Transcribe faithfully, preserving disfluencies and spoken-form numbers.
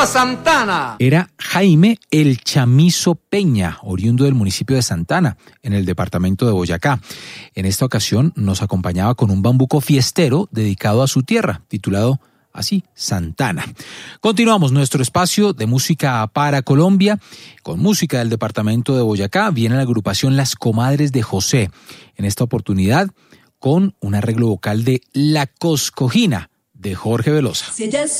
Santana! Era Jaime El Chamizo Peña, oriundo del municipio de Santana, en el departamento de Boyacá. En esta ocasión nos acompañaba con un bambuco fiestero dedicado a su tierra, titulado así, Santana. Continuamos nuestro espacio de música para Colombia. Con música del departamento de Boyacá viene la agrupación Las Comadres de José. En esta oportunidad con un arreglo vocal de La Coscojina de Jorge Velosa.